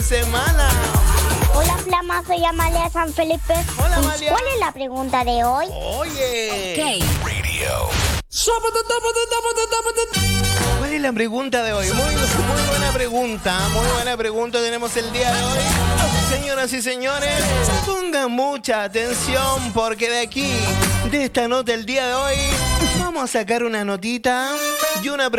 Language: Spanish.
de semana. Hola, Flama, soy Amalia de San Felipe. Hola, Amalia. ¿Cuál es la pregunta de hoy? Oye. ¿Cuál es la pregunta de hoy? Muy buena pregunta tenemos el día de hoy. Señoras y señores, pongan mucha atención porque de aquí, de esta nota el día de hoy, vamos a sacar una notita y una pregunta